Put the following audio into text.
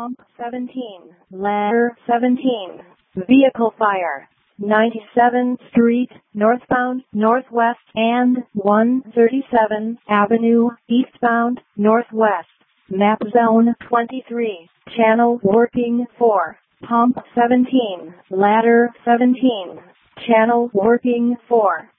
Pump 17, Ladder 17, Vehicle Fire, 97th Street, northbound, northwest, and 137th Avenue, eastbound, northwest. Map Zone 23, Channel Working 4, Pump 17, Ladder 17, Channel Working 4.